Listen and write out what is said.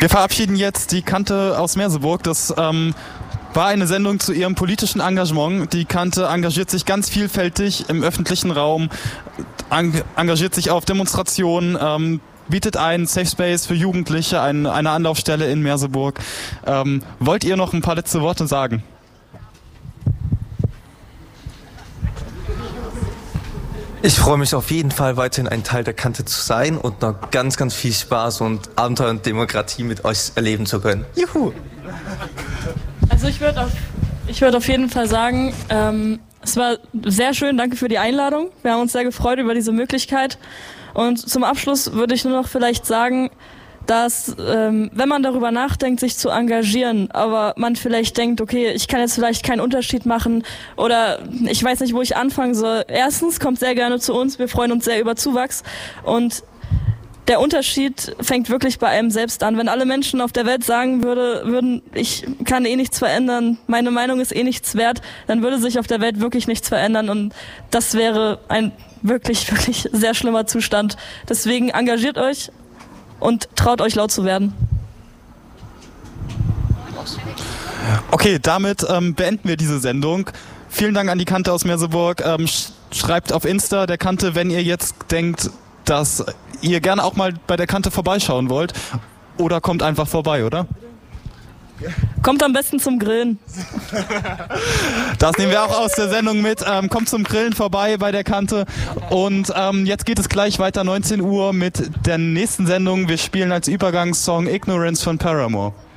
Wir verabschieden jetzt die Kante aus Merseburg. Das war eine Sendung zu ihrem politischen Engagement. Die Kante engagiert sich ganz vielfältig im öffentlichen Raum, engagiert sich auf Demonstrationen, bietet einen Safe Space für Jugendliche, eine Anlaufstelle in Merseburg. Wollt ihr noch ein paar letzte Worte sagen? Ich freue mich auf jeden Fall, weiterhin ein Teil der Kante zu sein und noch ganz, ganz viel Spaß und Abenteuer und Demokratie mit euch erleben zu können. Juhu! Also ich würde auf jeden Fall sagen, es war sehr schön, danke für die Einladung. Wir haben uns sehr gefreut über diese Möglichkeit. Und zum Abschluss würde ich nur noch vielleicht sagen, dass wenn man darüber nachdenkt, sich zu engagieren, aber man vielleicht denkt, okay, ich kann jetzt vielleicht keinen Unterschied machen oder ich weiß nicht, wo ich anfangen soll. Erstens, kommt sehr gerne zu uns, wir freuen uns sehr über Zuwachs und der Unterschied fängt wirklich bei einem selbst an. Wenn alle Menschen auf der Welt sagen würden, ich kann eh nichts verändern, meine Meinung ist eh nichts wert, dann würde sich auf der Welt wirklich nichts verändern und das wäre ein wirklich, wirklich sehr schlimmer Zustand. Deswegen engagiert euch und traut euch laut zu werden. Okay, damit beenden wir diese Sendung. Vielen Dank an die Kante aus Merseburg. Schreibt auf Insta der Kante, wenn ihr jetzt denkt, dass ihr gerne auch mal bei der Kante vorbeischauen wollt. Oder kommt einfach vorbei, oder? Kommt am besten zum Grillen. Das nehmen wir auch aus der Sendung mit. Kommt zum Grillen vorbei bei der Kante. Und jetzt geht es gleich weiter, 19 Uhr, mit der nächsten Sendung. Wir spielen als Übergangssong Ignorance von Paramore.